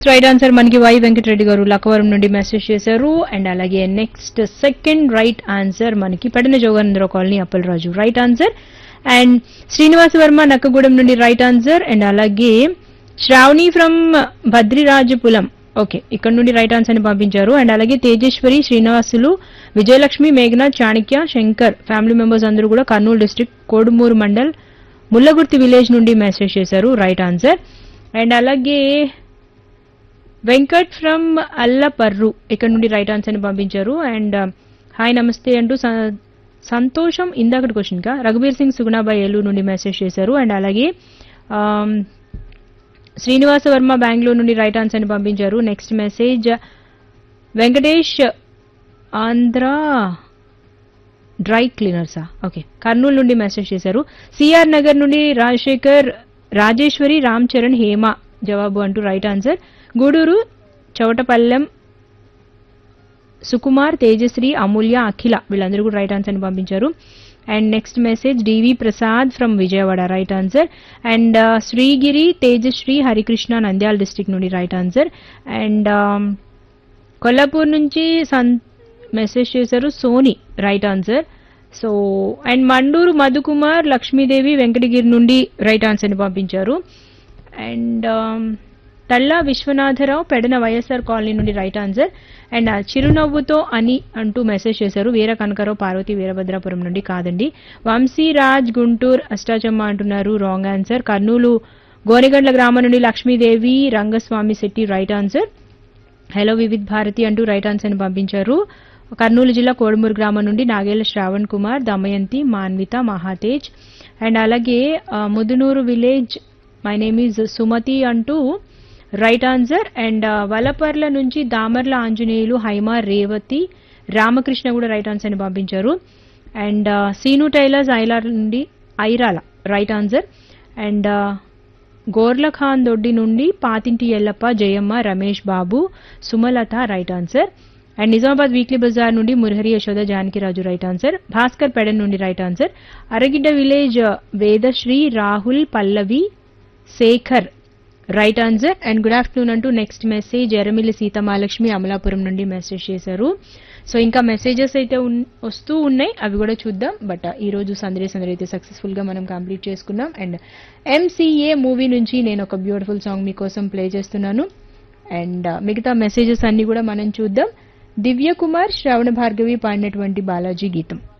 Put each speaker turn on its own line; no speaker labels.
Right answer మనకి why Venkatareddy గారు లక్కవరం నుండి మెసేజ్ చేశారు. అండ్ అలాగే నెక్స్ట్ సెకండ్ రైట్ ఆన్సర్ మనకి Pedana Jogendra colony Appalaraju right answer. And Srinivasa Varma Nakkagudem నుండి రైట్ ఆన్సర్. అండ్ అలాగే శ్రావణి ఫ్రమ్ భద్రిరాజపులం ఓకే ఇక్కడ నుండి రైట్ ఆన్సర్ ని పంపించారు. అండ్ అలాగే తేజేశ్వరి శ్రీనివాసులు విజయలక్ష్మి మేఘనాథ్ చాణక్య శంకర్ ఫ్యామిలీ మెంబర్స్ అందరూ కూడా కర్నూలు డిస్ట్రిక్ట్ కోడుమూరు మండల్ ముల్లగుర్తి విలేజ్ నుండి మెసేజ్ చేశారు రైట్ ఆన్సర్. అండ్ అలాగే వెంకట్ ఫ్రమ్ అల్లపర్రు ఇక్కడ నుండి రైట్ ఆన్సర్ ని పంపించారు. అండ్ హాయ్ నమస్తే అంటూ సంతోషం ఇందాకటి క్వశ్చన్ గా రఘుబీర్ సింగ్ సుగుణాబాయ్ ఏలూరు నుండి మెసేజ్ చేశారు. అండ్ అలాగే శ్రీనివాస వర్మ బెంగళూరు నుండి రైట్ ఆన్సర్ ని పంపించారు. Next message Venkatesh Andhra dry క్లీనర్సా okay Kurnool నుండి మెసేజ్ చేశారు. సిఆర్ నగర్ నుండి రాజశేఖర్ రాజేశ్వరి రామ్ చరణ్ హేమ జవాబు అంటూ రైట్ ఆన్సర్. గూడూరు చౌటపల్లెం సుకుమార్ తేజశ్రీ అమూల్య అఖిల వీళ్ళందరూ కూడా రైట్ ఆన్సర్ ని పంపించారు. And next message DV Prasad from Vijayawada right answer. And Srigiri Tejasri Harikrishna Nandyal district నుండి రైట్ ఆన్సర్. అండ్ కొల్లాపూర్ నుంచి మెసేజ్ చేశారు Soni right answer. So and Mandur Madhukumar Lakshmidevi Venkatagiri నుండి రైట్ ఆన్సర్ ని పంపించారు. And Talla Viswanatha Rao Pedana YSR colony నుండి రైట్ ఆన్సర్. అండ్ చిరునవ్వుతో అని అంటూ మెసేజ్ చేశారు వీర కనకరావు పార్వతి వీరభద్రాపురం నుండి కాదండి. వంశీరాజ్ గుంటూరు అష్టాచమ్మ అంటున్నారు రాంగ్ ఆన్సర్. కర్నూలు గోనెగండ్ల గ్రామం నుండి Lakshmidevi Rangaswamy Shetty right answer. Hello Vividh Bharati అంటూ రైట్ ఆన్సర్ ని పంపించారు. కర్నూలు జిల్లా కోడుమూరు గ్రామం నుండి నాగేళ్ల శ్రావణ్ కుమార్ దమయంతి మాన్విత మహాతేజ్. అండ్ అలాగే Mudunuru village my name is Sumathi అంటూ రైట్ ఆన్సర్. అండ్ వలపర్ల నుంచి దామర్ల ఆంజనేయులు హైమా రేవతి రామకృష్ణ కూడా రైట్ ఆన్సర్ ని పంపించారు. And scene tailors Irala right answer. And Gorlakhan దొడ్డి నుండి పాతింటి Yellappa Jayamma Ramesh Babu Sumalatha right answer. And Nizamabad weekly Bazar నుండి మురహరి యశోద జానకిరాజు రైట్ ఆన్సర్. భాస్కర్ పెడన్ నుండి right answer. Aragidda village Vedasri Rahul Pallavi Shekhar right answer. And good afternoon అంటూ నెక్స్ట్ మెసేజ్ ఎర్రమిల్లి సీతమాలక్ష్మి అమలాపురం నుండి మెసేజ్ చేశారు. సో ఇంకా మెసేజెస్ అయితే వస్తూ ఉన్నాయి అవి కూడా చూద్దాం. బట్ ఈ రోజు సందడి అయితే సక్సెస్ఫుల్ గా మనం కంప్లీట్ చేసుకున్నాం. అండ్ ఎంసీఏ మూవీ నుంచి నేను ఒక బ్యూటిఫుల్ సాంగ్ మీకోసం ప్లే చేస్తున్నాను. అండ్ మిగతా మెసేజెస్ అన్ని కూడా మనం చూద్దాం. దివ్య కుమార్ శ్రవణ భార్గవి పాడినటువంటి బాలాజీ గీతం.